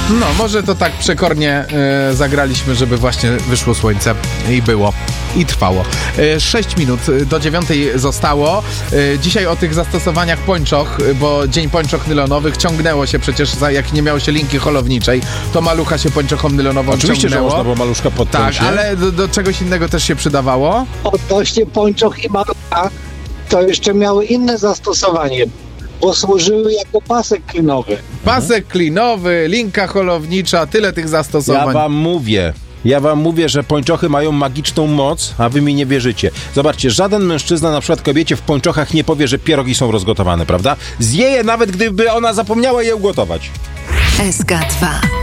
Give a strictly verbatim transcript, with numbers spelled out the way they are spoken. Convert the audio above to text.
No, może to tak przekornie e, zagraliśmy, żeby właśnie wyszło słońce i było. I trwało. E, sześć minut do dziewiątej zostało. E, dzisiaj o tych zastosowaniach pończoch, bo Dzień Pończoch Nylonowych ciągnęło się przecież, za, jak nie miało się linki holowniczej, to malucha się pończochą nylonową Oczywiście, ciągnęło. że można było maluszka podpiąć. Tak, ale do, do czegoś innego też się przydawało. Odnośnie pończoch i malucha, to jeszcze miały inne zastosowanie, bo służyły jako pasek klinowy. Pasek klinowy, linka holownicza, tyle tych zastosowań. Ja wam mówię, ja wam mówię, że pończochy mają magiczną moc, a wy mi nie wierzycie. Zobaczcie, żaden mężczyzna na przykład kobiecie w pończochach nie powie, że pierogi są rozgotowane, prawda? Zje je nawet, gdyby ona zapomniała je ugotować. S K dwa